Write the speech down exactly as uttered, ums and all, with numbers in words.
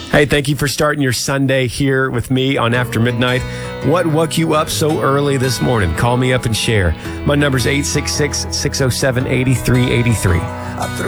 Hey, thank you for starting your Sunday here with me on After Midnight. What woke you up so early this morning? Call me up and share. My number's eight six six, six oh seven, eight three eight three. I threw